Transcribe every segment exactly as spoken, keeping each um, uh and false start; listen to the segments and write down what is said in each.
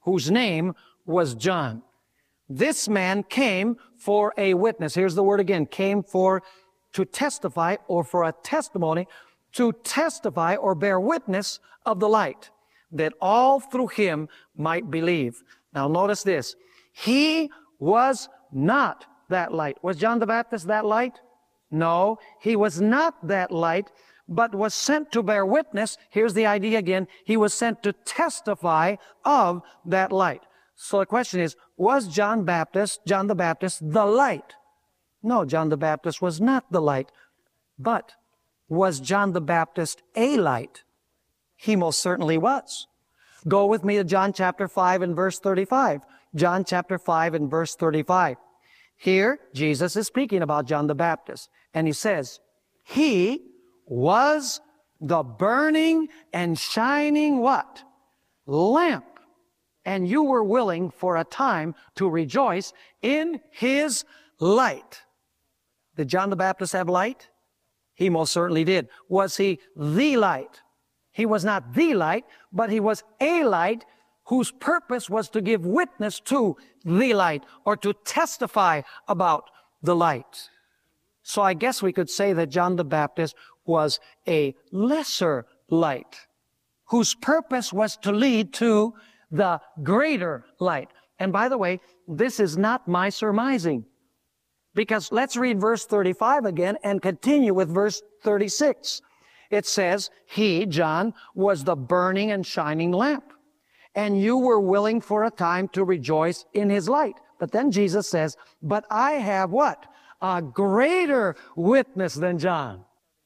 whose name was John. This man came for a witness. Here's the word again, came for to testify or for a testimony, to testify or bear witness of the light, that all through him might believe. Now notice this. He was not that light. Was John the Baptist that light? No, he was not that light, but was sent to bear witness. Here's the idea again. He was sent to testify of that light. So the question is, was John Baptist, John the Baptist, the light? No, John the Baptist was not the light. But was John the Baptist a light? He most certainly was. Go with me to John chapter five and verse thirty-five. John chapter five and verse thirty-five. Here, Jesus is speaking about John the Baptist. And he says, he was the burning and shining what? Lamp. And you were willing for a time to rejoice in his light. Did John the Baptist have light? He most certainly did. Was he the light? He was not the light, but he was a light whose purpose was to give witness to the light or to testify about the light. So I guess we could say that John the Baptist was a lesser light whose purpose was to lead to the greater light. And by the way, this is not my surmising, because let's read verse thirty-five again and continue with verse thirty-six. It says, he, John, was the burning and shining lamp, and you were willing for a time to rejoice in his light. But then Jesus says, but I have what? A greater witness than John.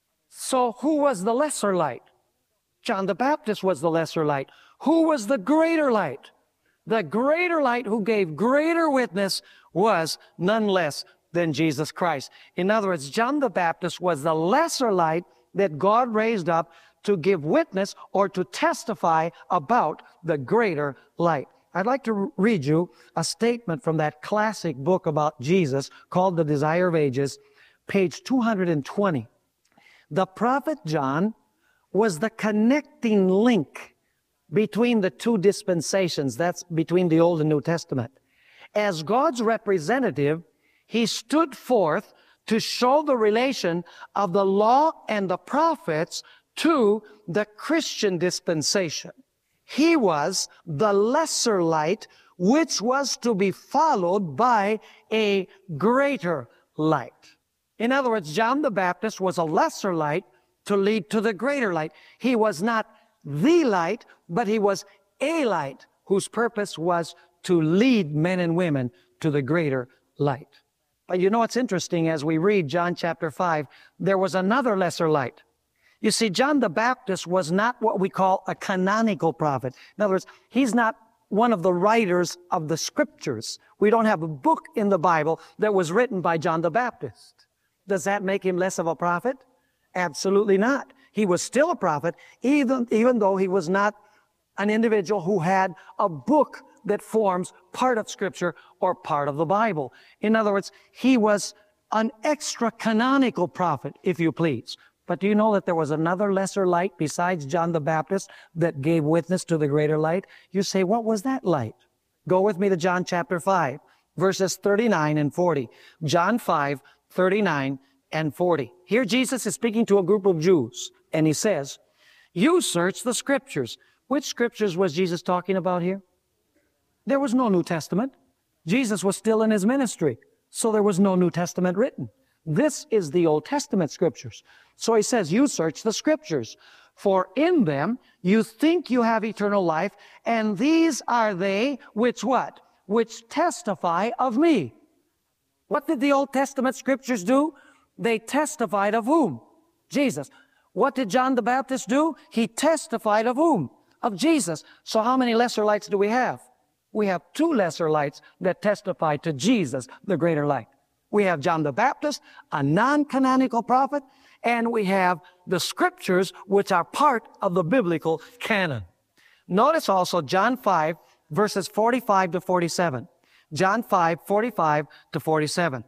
So who was the lesser light? John the Baptist was the lesser light. Who was the greater light? The greater light who gave greater witness was none less than Jesus Christ. In other words, John the Baptist was the lesser light that God raised up to give witness or to testify about the greater light. I'd like to read you a statement from that classic book about Jesus called The Desire of Ages, page two hundred twenty. The prophet John was the connecting link between the two dispensations, that's between the Old and New Testament. As God's representative, he stood forth to show the relation of the law and the prophets to the Christian dispensation. He was the lesser light, which was to be followed by a greater light. In other words, John the Baptist was a lesser light to lead to the greater light. He was not the light, but he was a light whose purpose was to lead men and women to the greater light. But you know what's interesting, as we read John chapter five, there was another lesser light. You see, John the Baptist was not what we call a canonical prophet. In other words, he's not one of the writers of the scriptures. We don't have a book in the Bible that was written by John the Baptist. Does that make him less of a prophet? Absolutely not. He was still a prophet, even, even though he was not an individual who had a book that forms part of Scripture or part of the Bible. In other words, he was an extra canonical prophet, if you please. But do you know that there was another lesser light besides John the Baptist that gave witness to the greater light? You say, what was that light? Go with me to John chapter five, verses thirty-nine and forty. John five, thirty-nine and forty. Here Jesus is speaking to a group of Jews, and he says, you search the Scriptures. Which Scriptures was Jesus talking about here? There was no New Testament. Jesus was still in his ministry, so there was no New Testament written. This is the Old Testament Scriptures. So he says, you search the Scriptures, for in them you think you have eternal life, and these are they which what? Which testify of me. What did the Old Testament Scriptures do? They testified of whom? Jesus. What did John the Baptist do? He testified of whom? Of Jesus. So how many lesser lights do we have? We have two lesser lights that testify to Jesus, the greater light. We have John the Baptist, a non-canonical prophet, and we have the Scriptures, which are part of the biblical canon. Notice also John five, verses forty-five to forty-seven. John five, forty-five to forty-seven.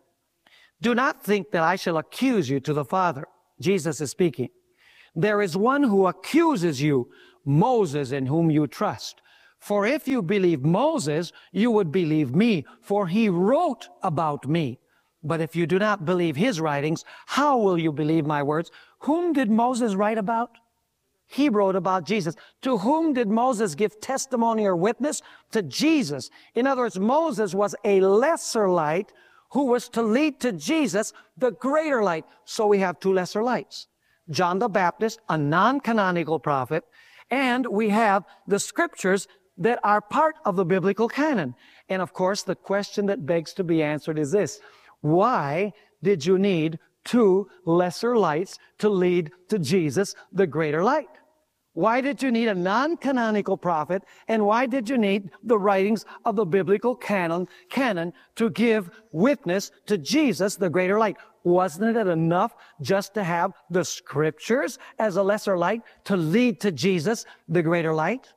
Do not think that I shall accuse you to the Father. Jesus is speaking. There is one who accuses you, Moses, in whom you trust. For if you believe Moses, you would believe me, for he wrote about me. But if you do not believe his writings, how will you believe my words? Whom did Moses write about? He wrote about Jesus. To whom did Moses give testimony or witness? To Jesus. In other words, Moses was a lesser light who was to lead to Jesus, the greater light. So we have two lesser lights. John the Baptist, a non-canonical prophet, and we have the scriptures that are part of the biblical canon. And of course, the question that begs to be answered is this: why did you need two lesser lights to lead to Jesus, the greater light? Why did you need a non-canonical prophet, and why did you need the writings of the biblical canon, canon to give witness to Jesus, the greater light? Wasn't it enough just to have the scriptures as a lesser light to lead to Jesus, the greater light?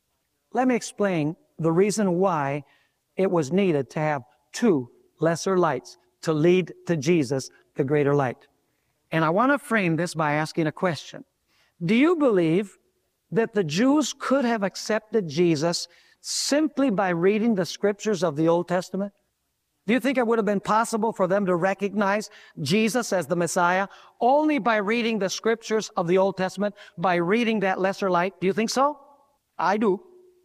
Let me explain the reason why it was needed to have two lesser lights to lead to Jesus, the greater light. And I want to frame this by asking a question. Do you believe that the Jews could have accepted Jesus simply by reading the scriptures of the Old Testament? Do you think it would have been possible for them to recognize Jesus as the Messiah only by reading the scriptures of the Old Testament, by reading that lesser light? Do you think so? I do.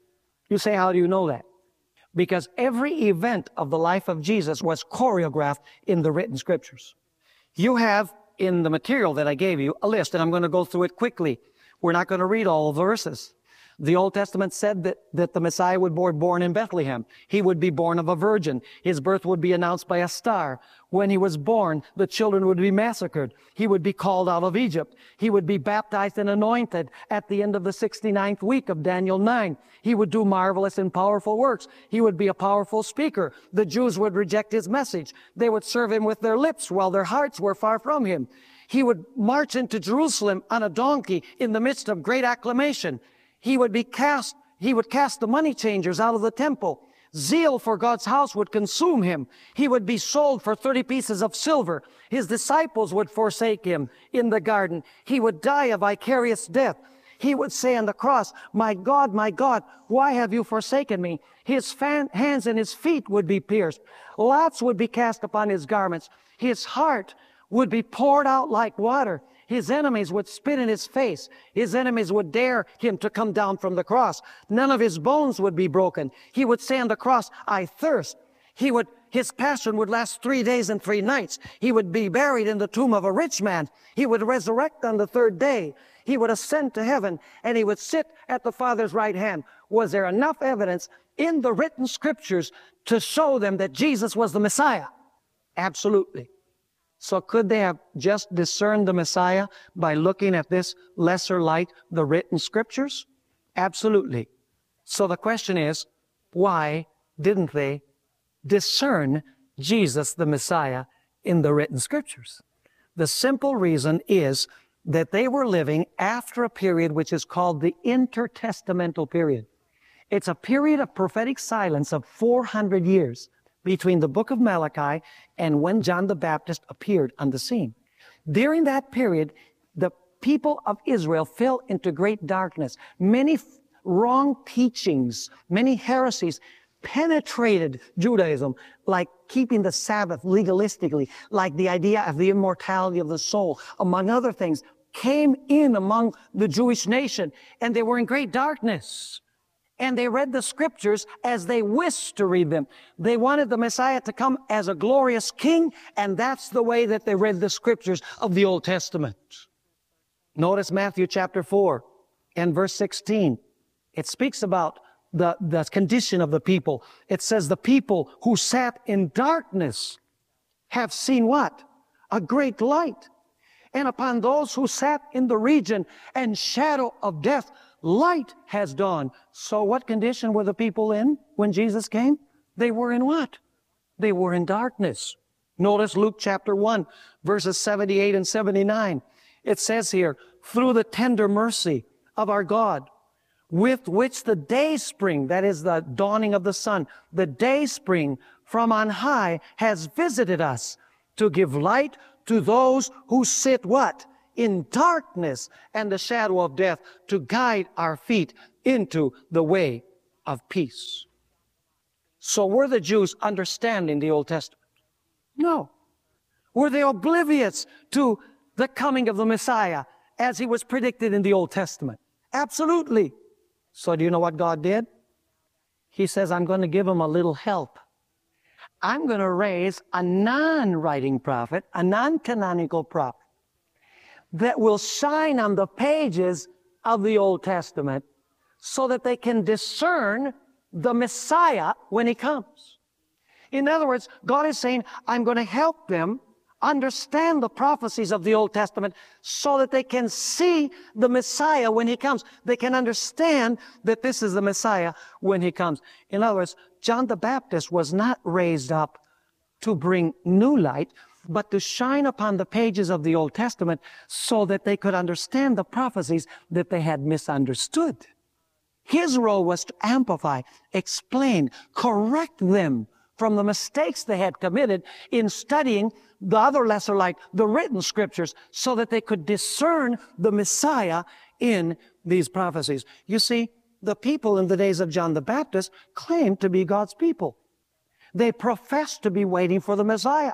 You say, how do you know that? Because every event of the life of Jesus was choreographed in the written scriptures. You have in the material that I gave you a list, and I'm going to go through it quickly. We're not going to read all the verses. The Old Testament said that, that the Messiah would be born in Bethlehem. He would be born of a virgin. His birth would be announced by a star. When he was born, the children would be massacred. He would be called out of Egypt. He would be baptized and anointed at the end of the sixty-ninth week of Daniel nine. He would do marvelous and powerful works. He would be a powerful speaker. The Jews would reject his message. They would serve him with their lips while their hearts were far from him. He would march into Jerusalem on a donkey in the midst of great acclamation. He would be cast, he would cast the money changers out of the temple. Zeal for God's house would consume him. He would be sold for thirty pieces of silver. His disciples would forsake him in the garden. He would die a vicarious death. He would say on the cross, my God, my God, why have you forsaken me? His fan, hands and his feet would be pierced. Lots would be cast upon his garments. His heart would be poured out like water. His enemies would spit in his face. His enemies would dare him to come down from the cross. None of his bones would be broken. He would say on the cross, I thirst. He would, his passion would last three days and three nights. He would be buried in the tomb of a rich man. He would resurrect on the third day. He would ascend to heaven, and he would sit at the Father's right hand. Was there enough evidence in the written scriptures to show them that Jesus was the Messiah? Absolutely. So could they have just discerned the Messiah by looking at this lesser light, the written scriptures? Absolutely. So the question is, why didn't they discern Jesus, the Messiah, in the written scriptures? The simple reason is that they were living after a period which is called the intertestamental period. It's a period of prophetic silence of four hundred years. Between the book of Malachi and when John the Baptist appeared on the scene. During that period, the people of Israel fell into great darkness. Many wrong teachings, many heresies penetrated Judaism, like keeping the Sabbath legalistically, like the idea of the immortality of the soul, among other things, came in among the Jewish nation, and they were in great darkness. And they read the scriptures as they wished to read them. They wanted the Messiah to come as a glorious king, and that's the way that they read the scriptures of the Old Testament. Notice Matthew chapter four and verse sixteen. It speaks about the, the condition of the people. It says, the people who sat in darkness have seen what? A great light. And upon those who sat in the region and shadow of death, light has dawned. So what condition were the people in when Jesus came? They were in what? They were in darkness. Notice Luke chapter one, verses seventy-eight and seventy-nine. It says here, through the tender mercy of our God, with which the day spring, that is the dawning of the sun, the day spring from on high has visited us to give light to those who sit what? In darkness and the shadow of death, to guide our feet into the way of peace. So were the Jews understanding the Old Testament? No. Were they oblivious to the coming of the Messiah as he was predicted in the Old Testament? Absolutely. So do you know what God did? He says, I'm going to give them a little help. I'm going to raise a non-writing prophet, a non-canonical prophet, that will shine on the pages of the Old Testament so that they can discern the Messiah when he comes. In other words, God is saying, I'm going to help them understand the prophecies of the Old Testament so that they can see the Messiah when he comes. They can understand that this is the Messiah when he comes. In other words, John the Baptist was not raised up to bring new light, but to shine upon the pages of the Old Testament so that they could understand the prophecies that they had misunderstood. His role was to amplify, explain, correct them from the mistakes they had committed in studying the other lesser light, the written scriptures, so that they could discern the Messiah in these prophecies. You see, the people in the days of John the Baptist claimed to be God's people. They professed to be waiting for the Messiah.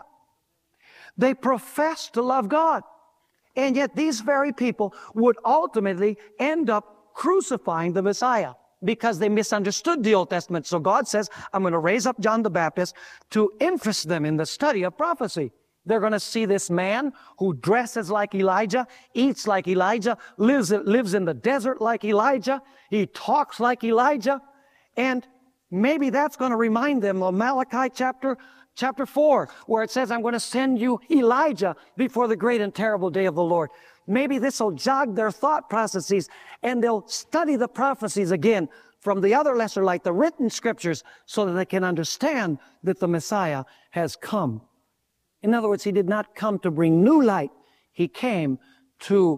They professed to love God. And yet these very people would ultimately end up crucifying the Messiah because they misunderstood the Old Testament. So God says, I'm going to raise up John the Baptist to interest them in the study of prophecy. They're going to see this man who dresses like Elijah, eats like Elijah, lives, lives in the desert like Elijah. He talks like Elijah. And maybe that's going to remind them of Malachi chapter, chapter four, where it says, I'm going to send you Elijah before the great and terrible day of the Lord. Maybe this will jog their thought processes and they'll study the prophecies again from the other lesser light, the written scriptures, so that they can understand that the Messiah has come. In other words, he did not come to bring new light. He came to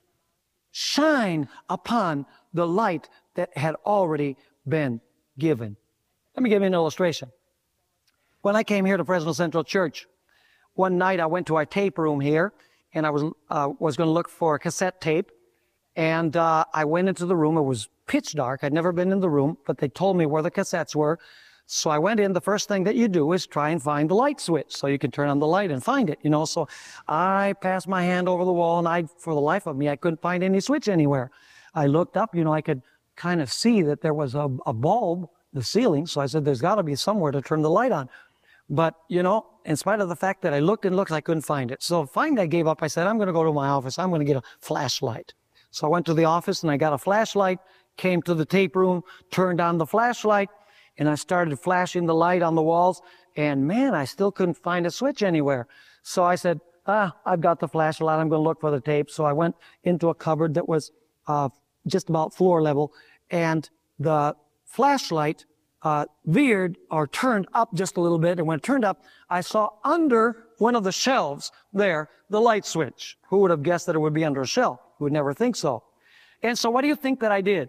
shine upon the light that had already been given. Let me give you an illustration. When I came here to Fresno Central Church, one night I went to our tape room here, and I was uh, was going to look for a cassette tape. And uh, I went into the room. It was pitch dark. I'd never been in the room, but they told me where the cassettes were. So I went in. The first thing that you do is try and find the light switch so you can turn on the light and find it, you know. So I passed my hand over the wall, and I, for the life of me, I couldn't find any switch anywhere. I looked up, you know, I could kind of see that there was a, a bulb, the ceiling. So I said, there's got to be somewhere to turn the light on. But, you know, in spite of the fact that I looked and looked, I couldn't find it. So finally I gave up. I said, I'm going to go to my office. I'm going to get a flashlight. So I went to the office and I got a flashlight, came to the tape room, turned on the flashlight, and I started flashing the light on the walls. And man, I still couldn't find a switch anywhere. So I said, ah, I've got the flashlight. I'm going to look for the tape. So I went into a cupboard that was uh, just about floor level, and the flashlight Uh, veered or turned up just a little bit. And when it turned up, I saw under one of the shelves there, the light switch. Who would have guessed that it would be under a shelf? Who would never think so? And so what do you think that I did?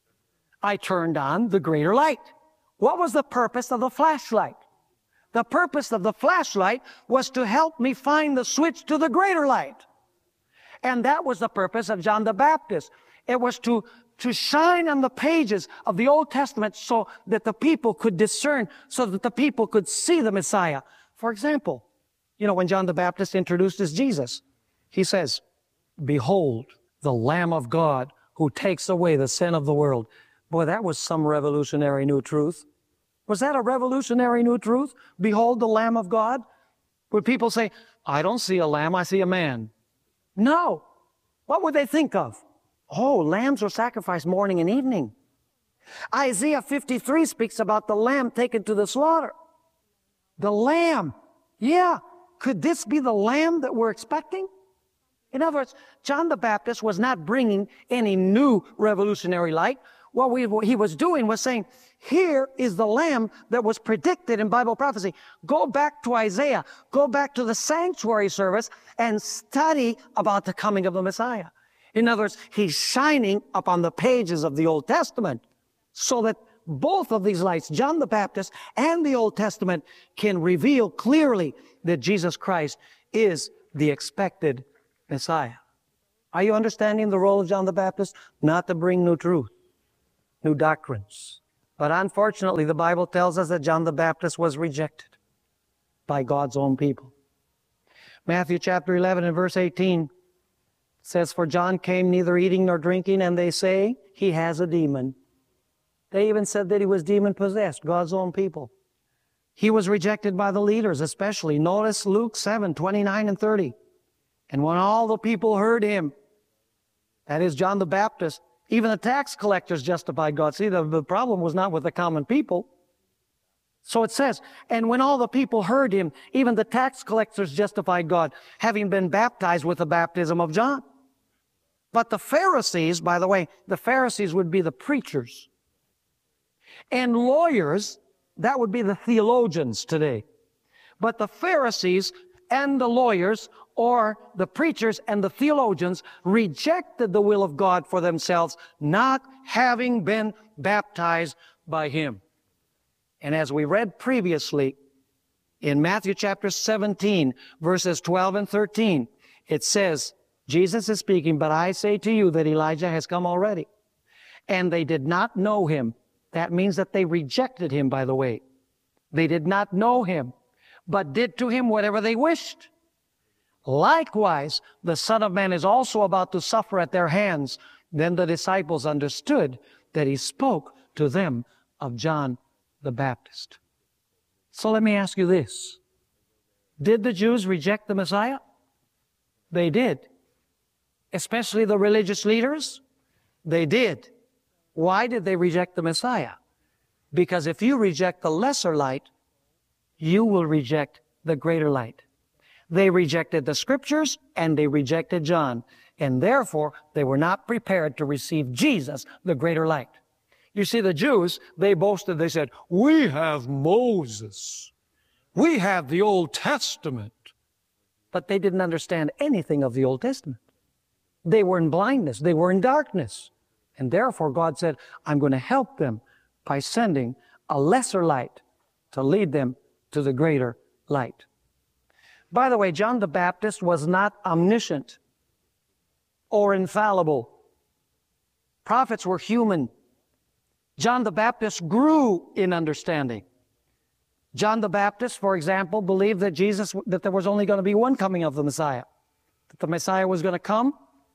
I turned on the greater light. What was the purpose of the flashlight? The purpose of the flashlight was to help me find the switch to the greater light. And that was the purpose of John the Baptist. It was to to shine on the pages of the Old Testament so that the people could discern, so that the people could see the Messiah. For example, you know, when John the Baptist introduced as Jesus, he says, behold, the Lamb of God who takes away the sin of the world. Boy, that was some revolutionary new truth. Was that a revolutionary new truth? Behold, the Lamb of God? Would people say, I don't see a lamb, I see a man? No. What would they think of? Oh, lambs are sacrificed morning and evening. Isaiah fifty-three speaks about the lamb taken to the slaughter. The lamb. Yeah. Could this be the lamb that we're expecting? In other words, John the Baptist was not bringing any new revolutionary light. What, we, what he was doing was saying, here is the lamb that was predicted in Bible prophecy. Go back to Isaiah. Go back to the sanctuary service and study about the coming of the Messiah. In other words, he's shining upon the pages of the Old Testament so that both of these lights, John the Baptist and the Old Testament, can reveal clearly that Jesus Christ is the expected Messiah. Are you understanding the role of John the Baptist? Not to bring new truth, new doctrines, But unfortunately, the Bible tells us that John the Baptist was rejected by God's own people. Matthew chapter eleven and verse eighteen says, "For John came neither eating nor drinking, and they say he has a demon." They even said that he was demon-possessed, God's own people. He was rejected by the leaders especially. Notice Luke seven, twenty-nine and thirty. "And when all the people heard him," that is John the Baptist, even the tax collectors justified God. See, the, the problem was not with the common people. So it says, "And when all the people heard him, even the tax collectors justified God, having been baptized with the baptism of John." But the Pharisees, by the way, the Pharisees would be the preachers. And lawyers, that would be the theologians today. But the Pharisees and the lawyers, or the preachers and the theologians, rejected the will of God for themselves, not having been baptized by him. And as we read previously, in Matthew chapter seventeen, verses twelve and thirteen, it says, Jesus is speaking, "But I say to you that Elijah has come already, and they did not know him." That means that they rejected him, by the way. They did not know him, but did to him whatever they wished. "Likewise, the Son of Man is also about to suffer at their hands." Then the disciples understood that he spoke to them of John the Baptist. So let me ask you this. Did the Jews reject the Messiah? They did. Especially the religious leaders? They did. Why did they reject the Messiah? Because if you reject the lesser light, you will reject the greater light. They rejected the Scriptures and they rejected John, and therefore they were not prepared to receive Jesus, the greater light. You see, the Jews, they boasted, they said, "We have Moses. We have the Old Testament." But they didn't understand anything of the Old Testament. They were in blindness. They were in darkness. And therefore God said, "I'm going to help them by sending a lesser light to lead them to the greater light." By the way, John the Baptist was not omniscient or infallible. Prophets were human. John the Baptist grew in understanding. John the Baptist, for example, believed that Jesus, that there was only going to be one coming of the Messiah. That the Messiah was going to come,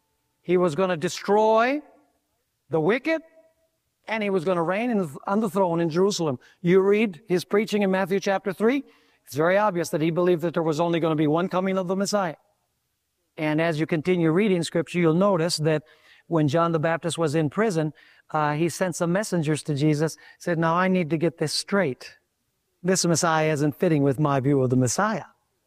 he was going to destroy the wicked, and he was going to reign in, on the throne in Jerusalem. You read his preaching in Matthew chapter three, it's very obvious that he believed that there was only going to be one coming of the Messiah. And as you continue reading Scripture, you'll notice that when John the Baptist was in prison, uh, he sent some messengers to Jesus, said, "Now I need to get this straight. This Messiah isn't fitting with my view of the Messiah."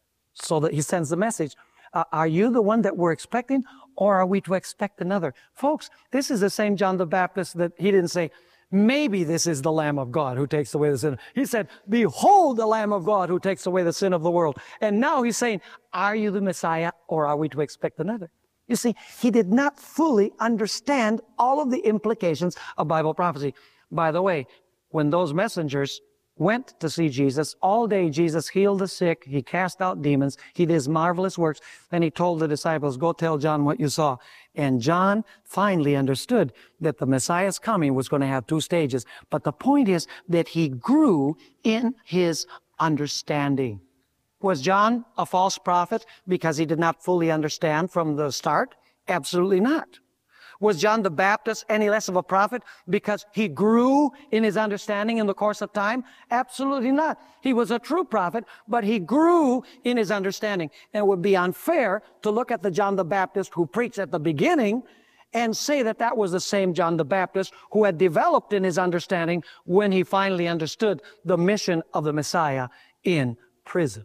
So that he sends the message, uh, "Are you the one that we're expecting, or are we to expect another?" Folks, this is the same John the Baptist that he didn't say, "Maybe this is the Lamb of God who takes away the sin." He said, "Behold the Lamb of God who takes away the sin of the world." And now he's saying, "Are you the Messiah, or are we to expect another?" You see, he did not fully understand all of the implications of Bible prophecy. By the way, when those messengers went to see Jesus, all day Jesus healed the sick, he cast out demons, he did his marvelous works. Then he told the disciples, "Go tell John what you saw." And John finally understood that the Messiah's coming was going to have two stages. But the point is that he grew in his understanding. Was John a false prophet because he did not fully understand from the start? Absolutely not. Was John the Baptist any less of a prophet because he grew in his understanding in the course of time? Absolutely not. He was a true prophet, but he grew in his understanding. And it would be unfair to look at the John the Baptist who preached at the beginning and say that that was the same John the Baptist who had developed in his understanding when he finally understood the mission of the Messiah in prison.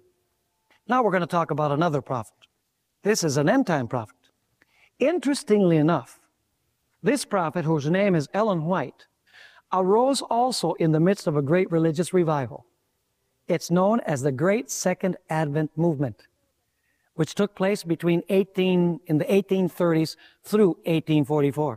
Now we're going to talk about another prophet. This is an end-time prophet. Interestingly enough, this prophet, whose name is Ellen White, arose also in the midst of a great religious revival. It's known as the Great Second Advent Movement, which took place between eighteen in the eighteen thirties through eighteen forty-four.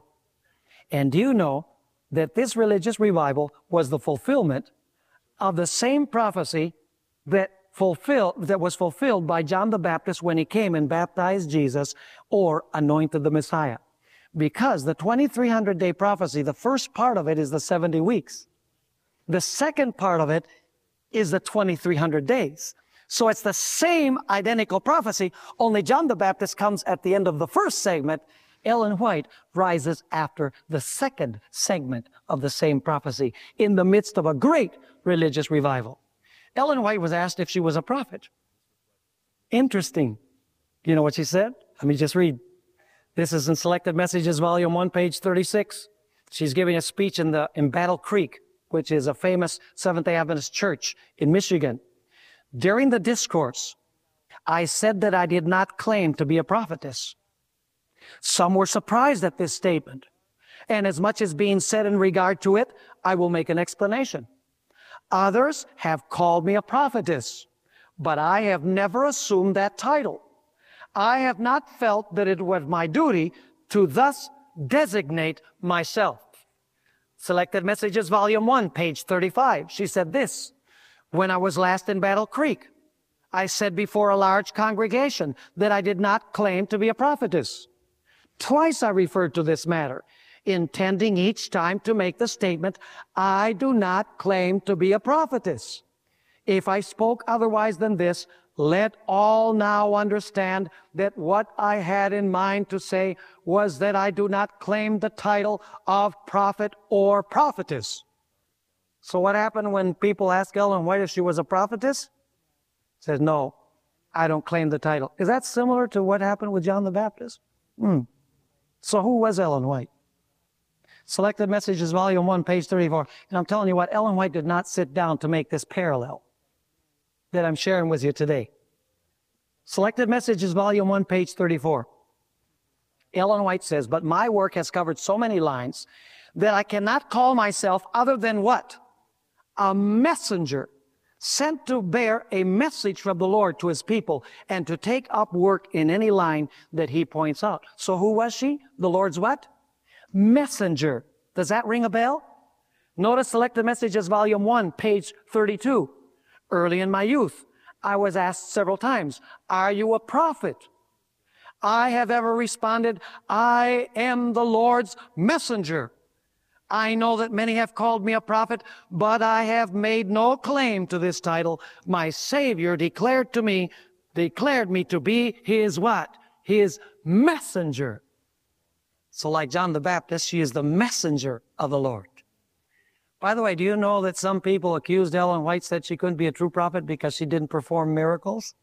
And do you know that this religious revival was the fulfillment of the same prophecy that fulfilled that was fulfilled by John the Baptist when he came and baptized Jesus or anointed the Messiah? Because the twenty-three hundred day prophecy, the first part of it is the seventy weeks. The second part of it is the twenty-three hundred days. So it's the same identical prophecy, only John the Baptist comes at the end of the first segment. Ellen White rises after the second segment of the same prophecy in the midst of a great religious revival. Ellen White was asked if she was a prophet. Interesting. You know what she said? Let me just read. This is in Selected Messages, Volume one, page thirty-six. She's giving a speech in, the, in Battle Creek, which is a famous Seventh-day Adventist church in Michigan. During the discourse, I said that I did not claim to be a prophetess. Some were surprised at this statement, and as much as being said in regard to it, I will make an explanation. Others have called me a prophetess, but I have never assumed that title. I have not felt that it was my duty to thus designate myself. Selected Messages, Volume one, page thirty-five. She said this, when I was last in Battle Creek, I said before a large congregation that I did not claim to be a prophetess. Twice I referred to this matter, intending each time to make the statement, I do not claim to be a prophetess. If I spoke otherwise than this, let all now understand that what I had in mind to say was that I do not claim the title of prophet or prophetess. So what happened when people asked Ellen White if she was a prophetess? She says, no, I don't claim the title. Is that similar to what happened with John the Baptist? Hmm. So who was Ellen White? Selected Messages, Volume one, page thirty-four. And I'm telling you what, Ellen White did not sit down to make this parallel that I'm sharing with you today. Selected Messages, Volume one, page thirty-four. Ellen White says, but my work has covered so many lines that I cannot call myself other than what? A messenger sent to bear a message from the Lord to his people and to take up work in any line that he points out. So who was she? The Lord's what? Messenger. Does that ring a bell? Notice Selected Messages, Volume one, page thirty-two. Early in my youth, I was asked several times, are you a prophet? I have ever responded, I am the Lord's messenger. I know that many have called me a prophet, but I have made no claim to this title. My Savior declared to me, declared me to be his what? His messenger. So like John the Baptist, she is the messenger of the Lord. By the way, do you know that some people accused Ellen White, said she couldn't be a true prophet because she didn't perform miracles?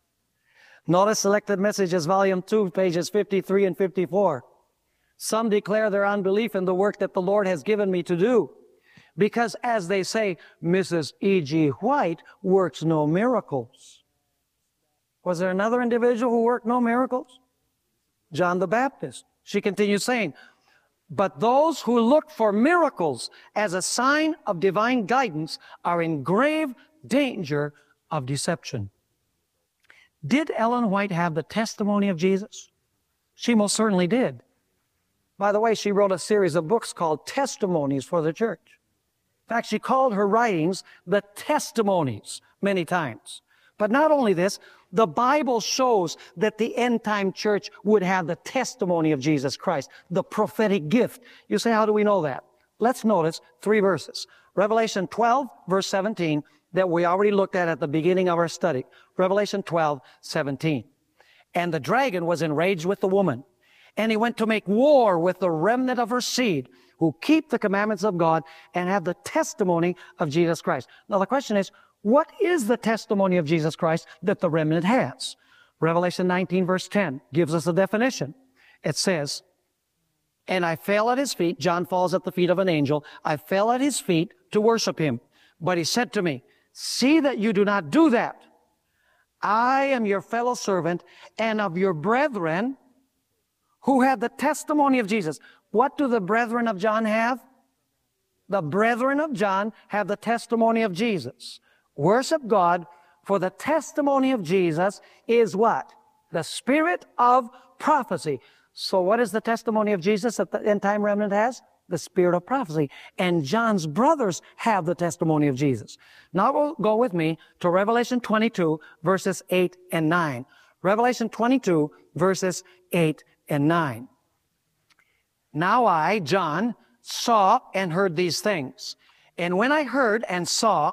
Notice Selected Messages, Volume two, pages fifty-three and fifty-four. Some declare their unbelief in the work that the Lord has given me to do, because, as they say, Missus E G White works no miracles. Was there another individual who worked no miracles? John the Baptist. She continues saying, but those who look for miracles as a sign of divine guidance are in grave danger of deception. Did Ellen White have the testimony of Jesus? She most certainly did. By the way, she wrote a series of books called Testimonies for the Church. In fact, she called her writings the testimonies many times. But not only this, the Bible shows that the end-time church would have the testimony of Jesus Christ, the prophetic gift. You say, how do we know that? Let's notice three verses. Revelation twelve, verse seventeen, that we already looked at at the beginning of our study. Revelation twelve, seventeen. And the dragon was enraged with the woman, and he went to make war with the remnant of her seed, who keep the commandments of God and have the testimony of Jesus Christ. Now the question is, what is the testimony of Jesus Christ that the remnant has? Revelation nineteen, verse ten gives us a definition. It says, and I fell at his feet. John falls at the feet of an angel. I fell at his feet to worship him. But he said to me, see that you do not do that. I am your fellow servant and of your brethren who have the testimony of Jesus. What do the brethren of John have? The brethren of John have the testimony of Jesus. Worship God, for the testimony of Jesus is what? The spirit of prophecy. So what is the testimony of Jesus that the end time remnant has? The spirit of prophecy. And John's brothers have the testimony of Jesus. Now go, go with me to Revelation twenty-two, verses eight and nine. Revelation twenty-two, verses eight and nine. Now I, John, saw and heard these things. And when I heard and saw